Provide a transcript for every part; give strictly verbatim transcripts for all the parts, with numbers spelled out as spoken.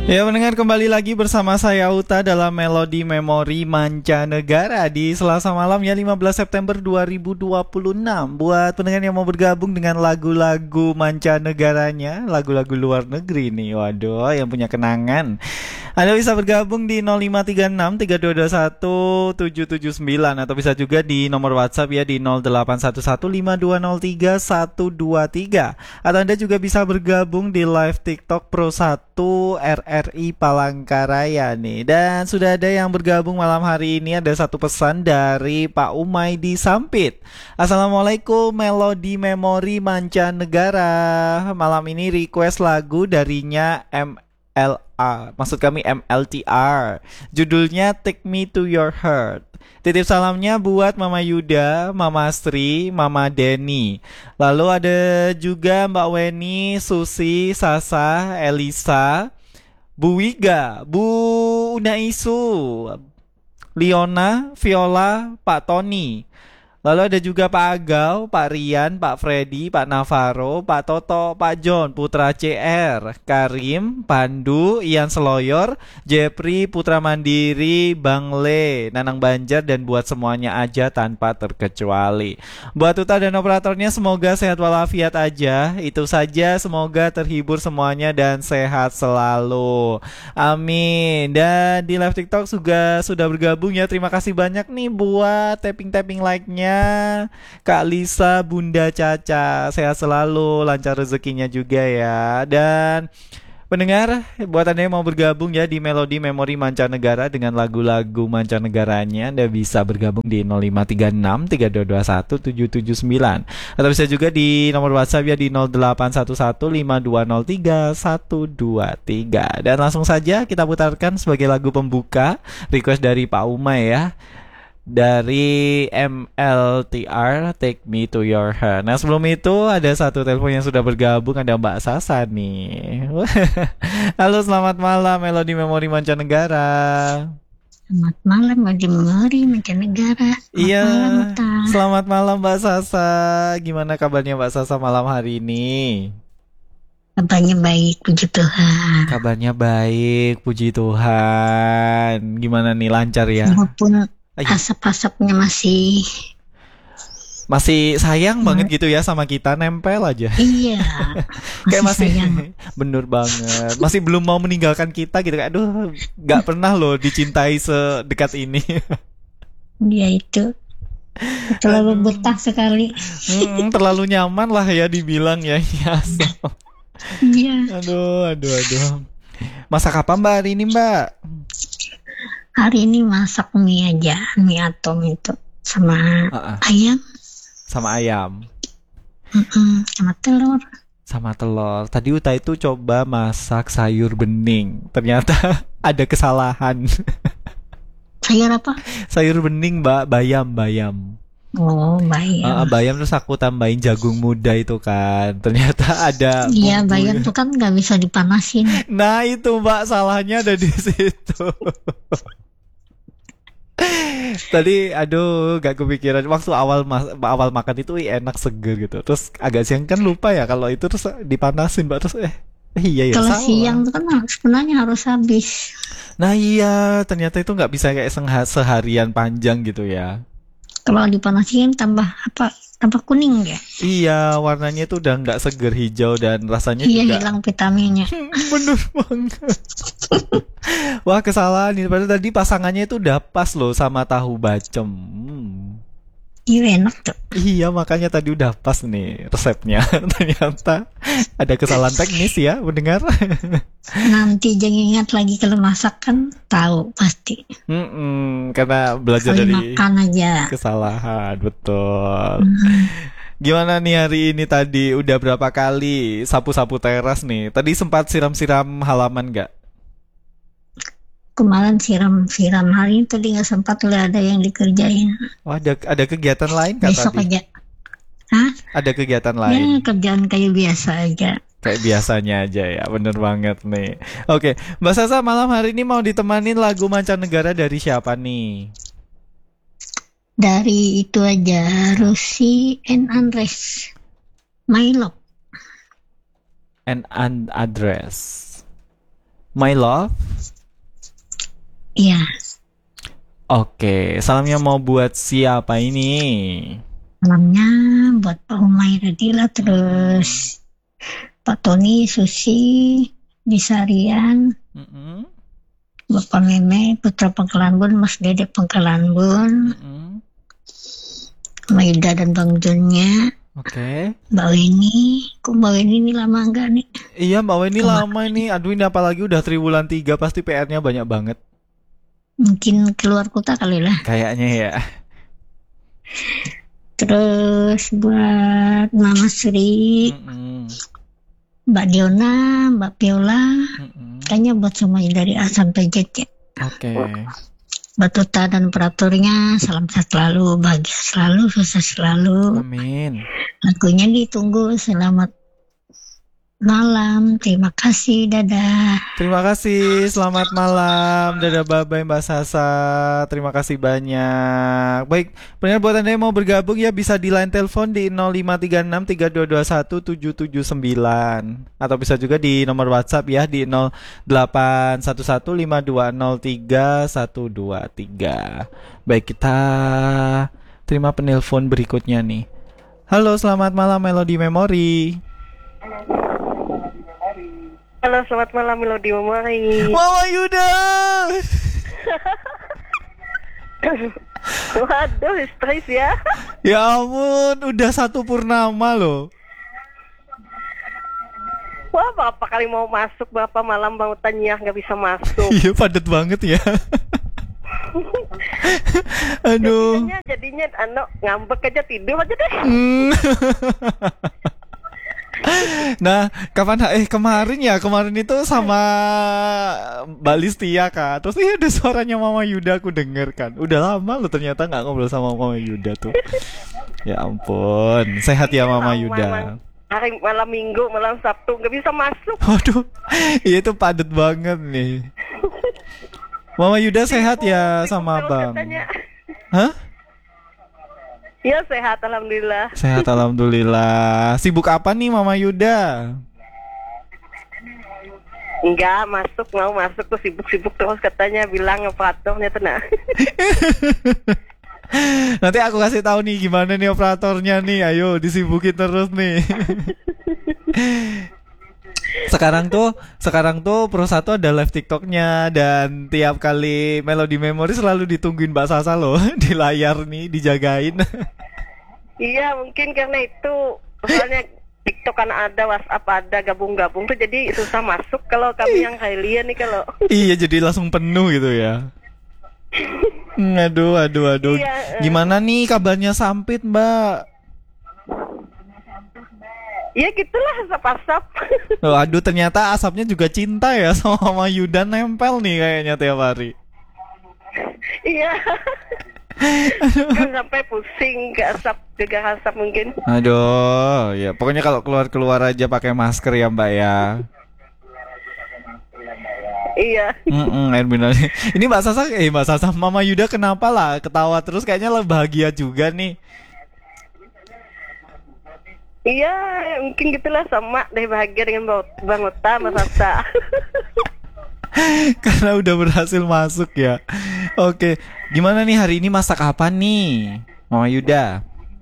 Ya, mendengar kembali lagi bersama saya Uta dalam Melodi Memori Mancanegara di Selasa malam ya lima belas September dua ribu dua puluh enam. Buat pendengar yang mau bergabung dengan lagu-lagu mancanegaranya, lagu-lagu luar negeri nih, waduh, yang punya kenangan, Anda bisa bergabung di nol lima tiga enam tiga dua dua satu tujuh tujuh sembilan atau bisa juga di nomor WhatsApp ya di nol delapan satu satu lima dua nol tiga satu dua tiga. Atau Anda juga bisa bergabung di live TikTok Pro satu R R I Palangkaraya nih. Dan sudah ada yang bergabung malam hari ini. Ada satu pesan dari Pak Umay di Sampit. Assalamualaikum Melodi Memori Mancanegara. Malam ini request lagu darinya M L A, maksud kami M L T R. Judulnya Take Me to Your Heart. Titip salamnya buat Mama Yuda, Mama Sri, Mama Denny. Lalu ada juga Mbak Weni, Susi, Sasa, Elisa, Bu Wiga, Bu Unaisu, Liona, Viola, Pak Tony. Lalu ada juga Pak Agau, Pak Rian, Pak Freddy, Pak Navarro, Pak Toto, Pak John, Putra C R, Karim, Pandu, Ian Seloyor, Jepri, Putra Mandiri, Bang Le, Nanang Banjar, dan buat semuanya aja tanpa terkecuali. Buat Uta dan operatornya semoga sehat walafiat aja. Itu saja, semoga terhibur semuanya dan sehat selalu. Amin. Dan di live TikTok juga sudah bergabung ya. Terima kasih banyak nih buat tapping-tapping like-nya. Kak Lisa, Bunda Caca, sehat selalu, lancar rezekinya juga ya. Dan pendengar, buat Anda yang mau bergabung ya di Melodi Memori Mancanegara dengan lagu-lagu mancanegaranya, Anda bisa bergabung di nol lima tiga enam tiga dua dua satu tujuh tujuh sembilan atau bisa juga di nomor WhatsApp ya di nol delapan satu satu lima dua nol tiga satu dua tiga. Dan langsung saja kita putarkan sebagai lagu pembuka request dari Pak Umay ya, dari M L T R, Take Me to Your Heart. Nah, sebelum itu ada satu telepon yang sudah bergabung, ada Mbak Sasa nih. Halo, selamat malam Melodi Memori Mancanegara. Selamat malam Melodi Memori Mancanegara. Selamat iya, malam, Uta. Selamat malam Mbak Sasa. Gimana kabarnya Mbak Sasa malam hari ini? Kabarnya baik, puji Tuhan. Kabarnya baik, puji Tuhan. Gimana nih, lancar ya? Walaupun asap-asapnya masih masih sayang hmm. banget gitu ya sama kita, nempel aja. Iya. Masih kayak masih sayang. Bener banget. Masih belum mau meninggalkan kita gitu. Aduh, nggak pernah loh dicintai sedekat ini. Dia itu terlalu betah sekali. Hmm, terlalu nyaman lah ya dibilang ya. Iya. Aduh, aduh, aduh. Masak apa Mbak hari ini Mbak? Hari ini masak mie aja, mie atom itu sama uh-uh. ayam. Sama ayam. Mm-mm, sama telur. Sama telur. Tadi Uta itu coba masak sayur bening. Ternyata ada kesalahan. Sayur apa? Sayur bening Mbak, bayam, bayam. Oh, bayam. Uh, bayam terus aku tambahin jagung muda itu kan. Ternyata ada. Iya, bayam tuh kan nggak bisa dipanasin. Nah itu Mbak, salahnya ada di situ. Tadi aduh gak kepikiran waktu awal mas- awal makan itu enak seger gitu. Terus agak siang kan lupa ya kalau itu terus dipanasin Mbak, terus eh iya ya kalau salah. Siang itu kan sebenarnya harus habis. Nah iya, ternyata itu nggak bisa kayak seharian panjang gitu ya. Kalau dipanasin tambah apa? Tambah kuning ya? Iya, warnanya itu udah nggak seger hijau dan rasanya iya, juga hilang vitaminnya. Bener banget. Wah, kesalahan ini. Padahal tadi pasangannya itu udah pas loh sama tahu bacem. Hmm. Iya, enak tuh. Iya, makanya tadi udah pas nih resepnya. Ternyata ada kesalahan teknis ya, mendengar. Nanti jangan ingat lagi kalau masak kan tahu pasti. Mm-mm, karena belajar Kali dari makan aja. Kesalahan, betul. Hmm. Gimana nih hari ini tadi? Udah berapa kali sapu-sapu teras nih? Tadi sempat siram-siram halaman nggak? Kemarin siram-siram, hari ini tadi nggak sempat, udah ada yang dikerjain. Oh, ada ada kegiatan lain nggak Besok tadi? aja. Hah? Ada kegiatan Ya, lain? kerjaan kayak biasa aja. Kayak biasanya aja ya, bener banget nih. Oke, Mbak Sasa malam hari ini mau ditemanin lagu mancanegara dari siapa nih? Dari itu aja, Rusi and Andres, My Love. And an address. My love? Iya. Oke, salamnya mau buat siapa ini? Salamnya buat Pak Umay Radila, terus Pak Tony, Susi, Disarian, Mm-mm. Bapak Meme, Putra Pengkelanbun, Mas Dede Pengkelanbun, Mm-mm. Maida dan Bang Jonnya. Oke. Mbak Weni, kok Mbak Weni ini lama enggak nih? Iya, Mbak Weni Kemana? lama nih. Aduh, ini apalagi udah triwulan tiga, pasti P R-nya banyak banget. Mungkin keluar kota kali lah. Kayaknya ya. Terus buat Mama Sri, Mm-mm. Mbak Diona, Mbak Viola, Mm-mm. kayaknya buat semuanya dari A sampai Z ya. Oke. Mbak Tuta dan operatornya, salam sehat selalu, bahagia selalu, sukses selalu. Amin. Lagunya ditunggu. Selamat malam, terima kasih, dadah. Terima kasih, selamat malam. Dadah, bye-bye Mbak Sasa. Terima kasih banyak. Baik, pendengar buat Anda yang mau bergabung ya bisa di line telepon di nol lima tiga enam tiga dua dua satu tujuh tujuh sembilan. Atau bisa juga di nomor WhatsApp ya di nol delapan satu satu lima dua nol tiga satu dua tiga. Baik, kita terima penelpon berikutnya nih. Halo, selamat malam Melody Memory. Halo, selamat malam Melody Memory. Mama Yuda. Waduh, stres ya. Ya ampun, udah satu purnama loh. Wah, berapa kali mau masuk, berapa malam mau tanya nggak bisa masuk. Iya, padat banget ya. Aduh. Jadinya, jadinya ano, ngambek aja, tidur aja deh. Hmm. Nah, kapan eh kemarin ya, kemarin itu sama Mbak Listia kan. Terus iya ada suaranya Mama Yuda aku denger kan. Udah lama lo ternyata nggak ngobrol sama Mama Yuda tuh. Ya ampun, sehat ya Mama Yuda. Hari malam Minggu, malam Sabtu nggak bisa masuk. Waduh, iya tuh padat banget nih. Mama Yuda sehat ya sama Bang? Hah? Ya sehat, alhamdulillah. Sehat alhamdulillah. Sibuk apa nih Mama Yuda? Enggak, masuk, mau masuk tuh sibuk-sibuk terus katanya, bilang operatornya tuh nah. Nanti aku kasih tahu nih gimana nih operatornya nih. Ayo disibukin terus nih. Sekarang tuh, sekarang tuh Pro satu ada live TikToknya dan tiap kali Melody Memory selalu ditungguin Mbak Sasa loh di layar nih, dijagain. Iya, mungkin karena itu soalnya TikTok kan ada, WhatsApp ada, gabung-gabung tuh jadi susah masuk kalau kami yang kalian nih kalau. Iya, jadi langsung penuh gitu ya. Aduh, aduh, aduh. Iya, Gimana nih kabarnya Sampit, Mbak? Ya gitulah, asap-asap. Oh, aduh, ternyata asapnya juga cinta ya sama Mama Yuda, nempel nih kayaknya tiap hari. Iya. Kan sampai pusing ke asap, juga asap mungkin. Aduh, ya pokoknya kalau keluar-keluar aja pakai masker ya Mbak ya. Iya. Mm-mm, air mineral. Ini Mbak Sasa, eh Mbak Sasa, Mama Yuda kenapa lah ketawa terus, kayaknya lah bahagia juga nih. Iya, mungkin gitulah, sama deh bahagia dengan Bang Ota, Mas Sasa. Karena udah berhasil masuk ya. Oke, gimana nih hari ini masak apa nih Mama Yuda?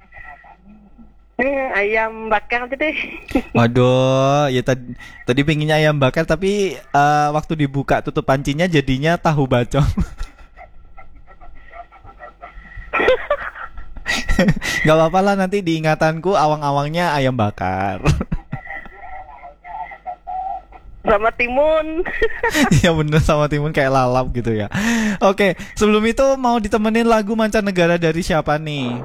Hmm, ayam bakar aja deh. Waduh, ya tadi tadi pengennya ayam bakar tapi uh, waktu dibuka tutup pancinya jadinya tahu bacem. Gak apa-apa lah, nanti diingatanku awang-awangnya ayam bakar. Sama timun. Iya bener, sama timun kayak lalap gitu ya. Oke, sebelum itu mau ditemenin lagu mancanegara dari siapa nih?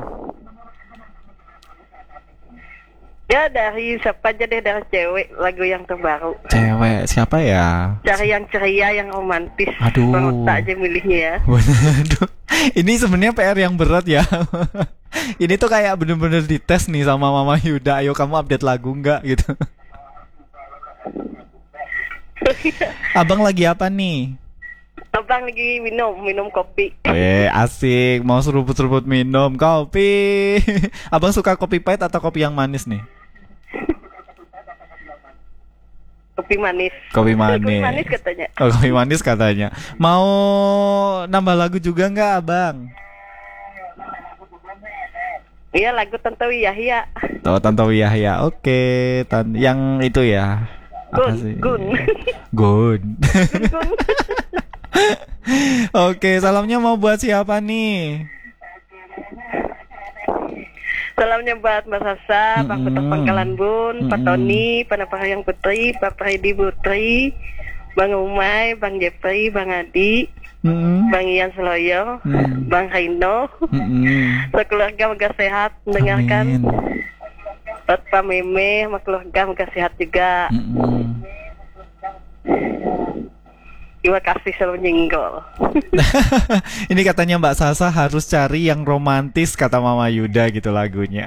Ya dari siapa aja deh, dari cewek, lagu yang terbaru. Cewek, siapa ya? Cari yang ceria, yang romantis. Aduh. Bang Ota aja milihnya ya. Waduh, ini sebenarnya P R yang berat ya. Ini tuh kayak bener-bener dites nih sama Mama Yuda. Ayo kamu update lagu nggak gitu. Abang lagi apa nih? Abang lagi minum, minum kopi. Eh asik, mau seruput-seruput minum kopi. Abang suka kopi pahit atau kopi yang manis nih? kopi manis. Kopi manis. Kopi manis katanya. Oh, kopi manis katanya. Mau nambah lagu juga nggak, Abang? Iya, lagu Tantowi Yahya. Oh, Tantowi Yahya. Oke, tan yang itu ya. Apa Gun, sih? Gun. Gun. Gun. Oke, salamnya mau buat siapa nih? Salamnya buat Mbak Sasa, Bang Putus Mm-mm. Pangkalan Bun, Pak Mm-mm. Tony, Pak Napahayang Putri, Pak Freddy Putri, Bang Umay, Bang Jeffrey, Bang Adi, Mm-mm. Bang Ian Seloyo, Mm. Bang Haino, Mm-mm. sekeluarga moga sehat mendengarkan. Amin. Buat Pak Meme, sama keluarga moga sehat juga. Mm-mm. Terima kasih selalu nyinggol. Ini katanya Mbak Sasa harus cari yang romantis, kata Mama Yuda gitu lagunya.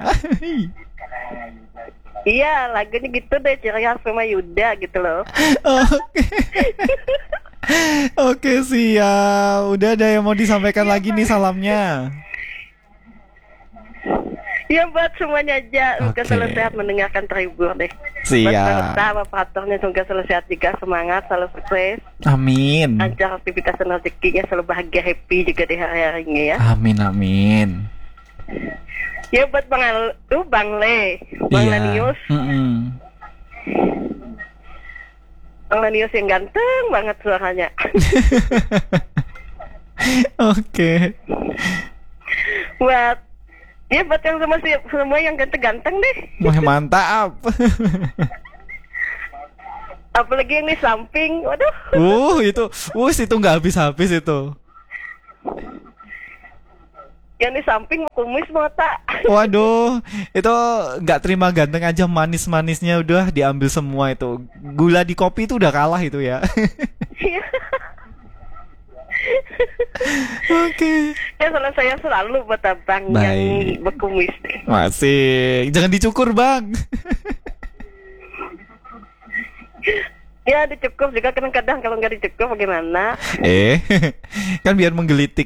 Iya, lagunya gitu deh, ceria sama Yuda gitu loh. Oke. Oke, siap. Udah ada yang mau disampaikan lagi nih salamnya. Ya buat semuanya aja, semoga Oke. selalu sehat mendengarkan terhibur deh. Buat Siap. peserta, operatornya semoga selalu sehat juga, semangat, selalu sukses. Amin. Lancar aktivitas dan rezekinya, selalu bahagia, happy juga di hari-harinya ya. Amin, amin. Ya buat Bang Al, uh, Bang Le, Bang Iya. Lanius, Mm-mm. Bang Lanius yang ganteng banget suaranya. Oke. Buat ya buat yang semua semua yang ganteng-ganteng deh. Wah, mantap. Apalagi yang di samping, waduh. Uh, itu, wus itu nggak habis-habis itu. Yang di samping kumis mata. Waduh, itu nggak terima ganteng aja, manis-manisnya udah diambil semua itu. Gula di kopi itu udah kalah itu ya. Oke. Ya salah saya selalu buat abang Baik. yang berkumis deh. Masih, jangan dicukur bang. Ya dicukur juga kadang-kadang, kalau nggak dicukur bagaimana? Eh, kan biar menggelitik.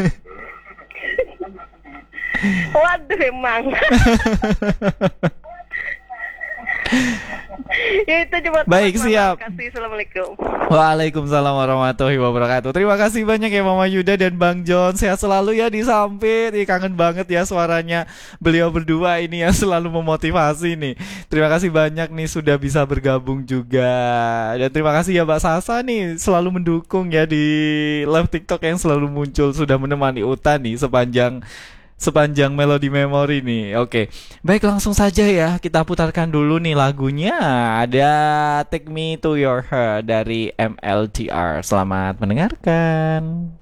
Waduh emang. Ya itu cuma. Baik, siap. Terima kasih, assalamualaikum. Waalaikumsalam warahmatullahi wabarakatuh. Terima kasih banyak ya Mama Yuda dan Bang John. Sehat selalu ya di Sampit. Ih, kangen banget ya suaranya beliau berdua ini yang selalu memotivasi nih. Terima kasih banyak nih sudah bisa bergabung juga. Dan terima kasih ya Mbak Sasa nih selalu mendukung ya di live TikTok yang selalu muncul, sudah menemani Uta nih sepanjang sepanjang Melody Memory nih. Oke, baik, langsung saja ya kita putarkan dulu nih lagunya. Ada Take Me to Your Heart dari M L T R. Selamat mendengarkan.